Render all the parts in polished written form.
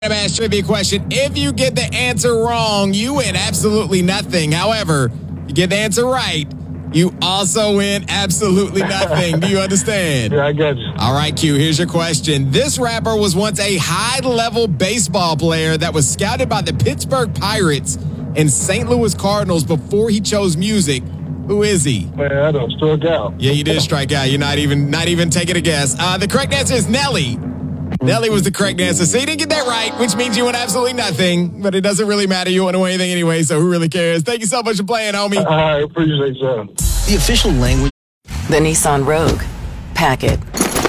Ass trivia question. If you get the answer wrong, you win absolutely nothing. However, if you get the answer right, you also win absolutely nothing. Do you understand? Yeah, I got you. All right, Q, here's your question. This rapper was once a high-level baseball player that was scouted by the Pittsburgh Pirates and St. Louis Cardinals before he chose music. Who is he? Man, I done struck out. Yeah, you did strike out. You're not even taking a guess. The correct answer is Nelly. Nelly was the correct answer. So you didn't get that right, which means you won absolutely nothing. But it doesn't really matter. You won't know anything anyway, so who really cares? Thank you so much for playing, homie. I appreciate you. The official language. The Nissan Rogue. Pack it.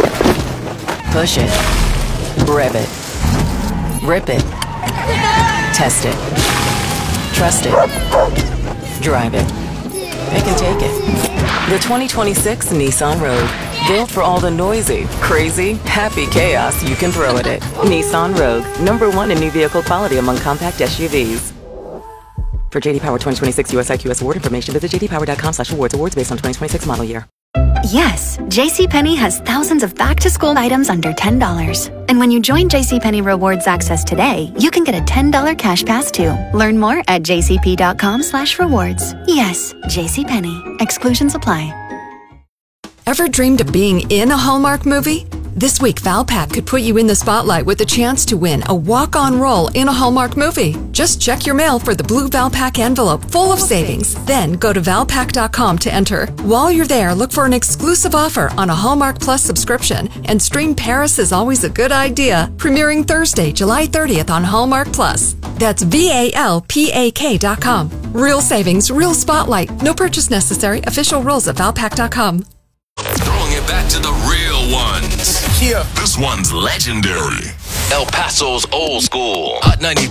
Push it. Rev it. Rip it. Test it. Trust it. Drive it. Pick and take it. The 2026 Nissan Rogue. Built for all the noisy, crazy, happy chaos you can throw at it. Nissan Rogue. #1 in new vehicle quality among compact SUVs. For JD Power 2026 US IQS award information, visit jdpower.com/awards. Awards based on 2026 model year. Yes, JCPenney has thousands of back-to-school items under $10. And when you join JCPenney Rewards Access today, you can get a $10 cash pass too. Learn more at jcp.com/rewards. Yes, JCPenney. Exclusions apply. Ever dreamed of being in a Hallmark movie? This week, Valpak could put you in the spotlight with a chance to win a walk-on role in a Hallmark movie. Just check your mail for the blue Valpak envelope full of savings. Then go to valpak.com to enter. While you're there, look for an exclusive offer on a Hallmark Plus subscription and stream Paris is Always a Good Idea, premiering Thursday, July 30th on Hallmark Plus. That's VALPAK.com. Real savings, real spotlight. No purchase necessary. Official rules at valpak.com. Throwing it back to the real ones. Yeah. This one's legendary. El Paso's old school. Hot 92.